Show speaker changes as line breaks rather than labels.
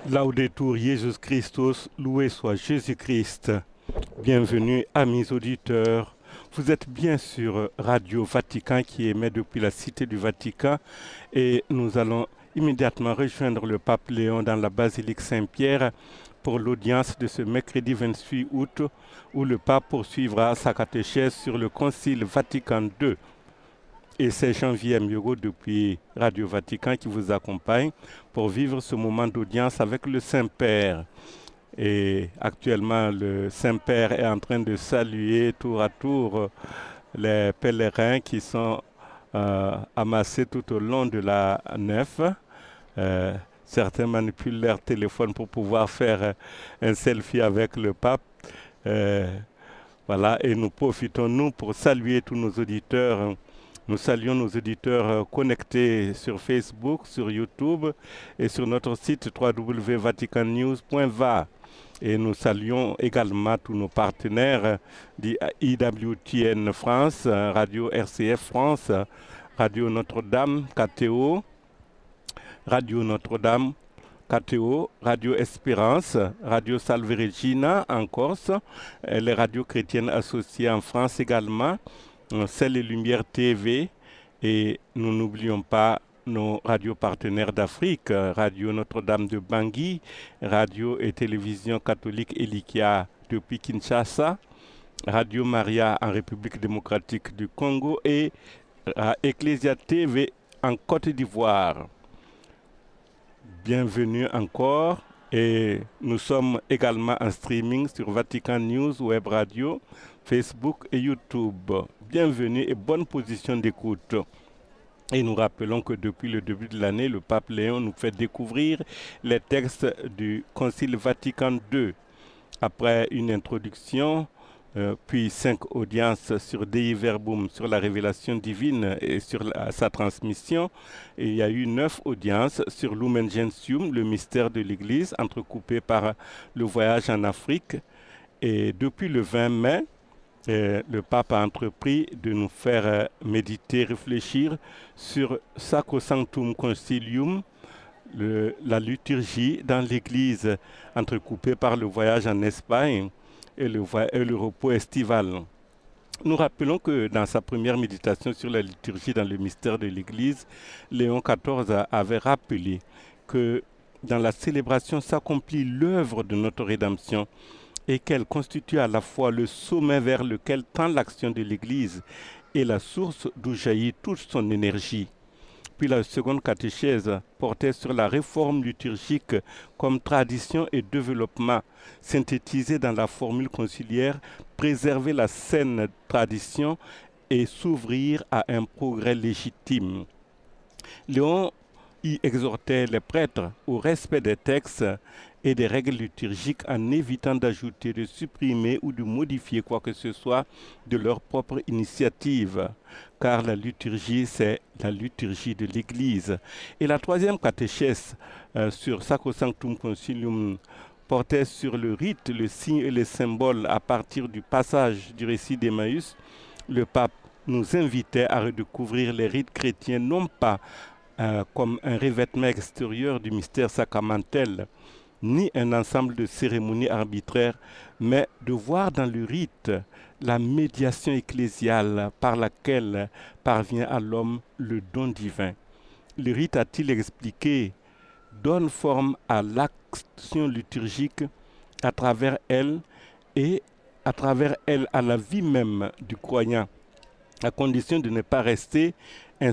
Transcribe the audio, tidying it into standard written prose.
Laudetur Jesus Christus, loué soit Jésus-Christ. Bienvenue, amis auditeurs. Vous êtes bien sur Radio Vatican qui émet depuis la Cité du Vatican et nous allons immédiatement rejoindre le pape Léon dans la basilique Saint-Pierre pour l'audience de ce mercredi 28 août où le pape poursuivra sa catéchèse sur le Concile Vatican II. Et c'est Jean-Vier Miogo depuis Radio Vatican qui vous accompagne pour vivre ce moment d'audience avec le Saint-Père. Et actuellement, le Saint-Père est en train de saluer tour à tour les pèlerins qui sont amassés tout au long de la nef. Certains manipulent leur téléphone pour pouvoir faire un selfie avec le pape. Voilà, et nous profitons, nous, pour saluer tous nos auditeurs. Nous saluons nos auditeurs connectés sur Facebook, sur YouTube et sur notre site www.vaticannews.va. Et nous saluons également tous nos partenaires d'IWTN France, Radio RCF France, Radio Notre-Dame, KTO, Radio Notre-Dame, KTO, Radio Espérance, Radio Salve Regina en Corse, les radios chrétiennes associées en France également, Celle et Lumière TV, et nous n'oublions pas nos radios partenaires d'Afrique, Radio Notre-Dame de Bangui, Radio et Télévision catholique Elikia depuis Kinshasa, Radio Maria en République démocratique du Congo et Ecclesia TV en Côte d'Ivoire. Bienvenue encore, et nous sommes également en streaming sur Vatican News, Web Radio, Facebook et YouTube. Bienvenue et bonne position d'écoute. Et nous rappelons que depuis le début de l'année, le pape Léon nous fait découvrir les textes du Concile Vatican II. Après une introduction, puis 5 audiences sur Dei Verbum, sur la révélation divine et sur sa transmission. Et il y a eu 9 audiences sur Lumen Gentium, le mystère de l'Église, entrecoupé par le voyage en Afrique. Et depuis le 20 mai, le pape a entrepris de nous faire méditer, réfléchir sur Sacrosanctum Concilium, la liturgie dans l'Église, entrecoupée par le voyage en Espagne et le repos estival. Nous rappelons que dans sa première méditation sur la liturgie dans le mystère de l'Église, Léon XIV avait rappelé que dans la célébration s'accomplit l'œuvre de notre rédemption et qu'elle constitue à la fois le sommet vers lequel tend l'action de l'Église et la source d'où jaillit toute son énergie. Puis la seconde catéchèse portait sur la réforme liturgique comme tradition et développement, synthétisée dans la formule conciliaire « préserver la saine tradition et s'ouvrir à un progrès légitime ». Léon y exhortait les prêtres au respect des textes et des règles liturgiques en évitant d'ajouter, de supprimer ou de modifier quoi que ce soit de leur propre initiative, car la liturgie, c'est la liturgie de l'Église. Et la troisième catéchèse sur Sacrosanctum Concilium portait sur le rite, le signe et les symboles à partir du passage du récit d'Emmaüs. Le pape nous invitait à redécouvrir les rites chrétiens, non pas comme un revêtement extérieur du mystère sacramentel, ni un ensemble de cérémonies arbitraires, mais de voir dans le rite la médiation ecclésiale par laquelle parvient à l'homme le don divin. Le rite, a-t-il expliqué, donne forme à l'action liturgique à travers elle et à travers elle à la vie même du croyant, à condition de ne pas rester un